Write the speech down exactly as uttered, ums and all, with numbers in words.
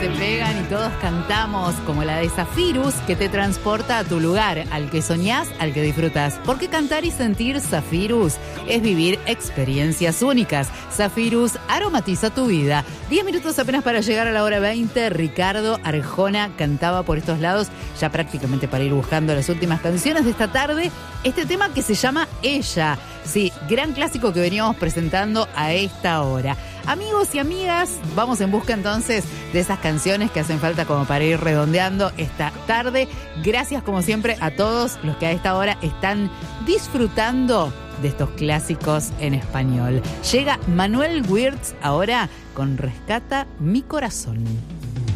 se pegan y todos cantamos, como la de Zafirus, que te transporta a tu lugar, al que soñás, al que disfrutas. Porque cantar y sentir Zafirus es vivir experiencias únicas. Zafirus aromatiza tu vida. Diez minutos apenas para llegar a la hora veinte. Ricardo Arjona cantaba por estos lados, ya prácticamente para ir buscando las últimas canciones de esta tarde. Este tema que se llama Ella. Sí, gran clásico que veníamos presentando a esta hora. Amigos y amigas, vamos en busca entonces de esas canciones que hacen falta como para ir redondeando esta tarde. Gracias como siempre a todos los que a esta hora están disfrutando de estos clásicos en español. Llega Manuel Wirtz ahora con Rescata mi corazón.